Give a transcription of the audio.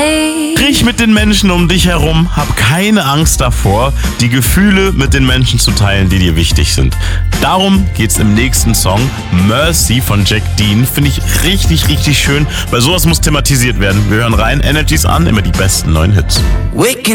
me. Sprich mit den Menschen um dich herum, hab keine Angst davor, die Gefühle mit den Menschen zu teilen, die dir wichtig sind. Darum geht's im nächsten Song, Mercy von Jack Dean. Finde ich richtig, richtig schön, weil sowas muss thematisiert werden. Wir hören rein, Energies an, immer die besten neuen Hits.